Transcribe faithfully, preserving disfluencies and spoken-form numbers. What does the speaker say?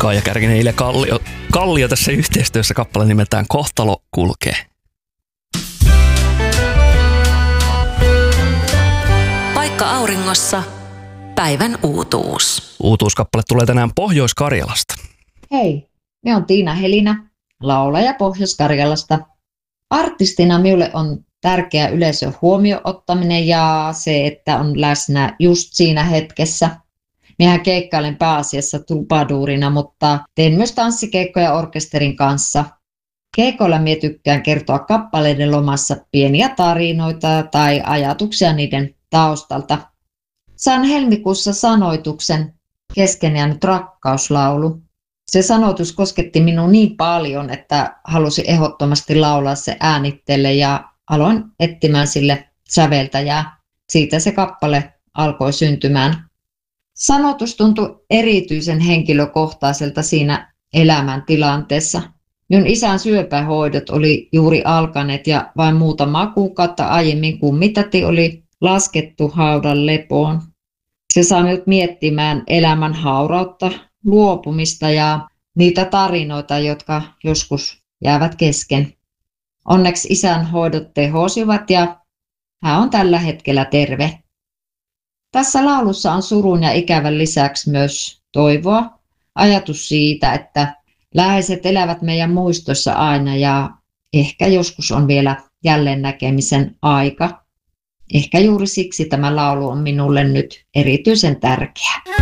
Kaija Kärkinen, Ilja Kallio, Kallio tässä yhteistyössä, kappale nimeltään Kohtalo kulkee. Paikka auringossa, päivän uutuus. Uutuuskappale tulee tänään Pohjois-Karjalasta. Hei, me on Tiina Helinä, laulaja Pohjois-Karjalasta. Artistina minulle on tärkeä yleisön huomioon ottaminen ja se, että on läsnä just siinä hetkessä. Minähän keikkailen pääasiassa trubaduurina, mutta teen myös tanssikeikkoja orkesterin kanssa. Keikoilla minä tykkään kertoa kappaleiden lomassa pieniä tarinoita tai ajatuksia niiden taustalta. Saan helmikuussa sanoituksen Kesken jäänyt rakkauslaulu. Se sanoitus kosketti minua niin paljon, että halusin ehdottomasti laulaa se äänitteelle ja aloin etsimään sille säveltäjää. Siitä se kappale alkoi syntymään. Sanoitus tuntui erityisen henkilökohtaiselta siinä elämäntilanteessa. Minun isän syöpähoidot oli juuri alkaneet ja vain muutama kuukautta aiemmin kummitäti oli laskettu haudan lepoon. Se sai minut miettimään elämän haurautta, luopumista ja niitä tarinoita, jotka joskus jäävät kesken. Onneksi isän hoidot tehosivat ja hän on tällä hetkellä terve. Tässä laulussa on surun ja ikävän lisäksi myös toivoa, ajatus siitä, että läheiset elävät meidän muistossa aina ja ehkä joskus on vielä jälleen näkemisen aika. Ehkä juuri siksi tämä laulu on minulle nyt erityisen tärkeä.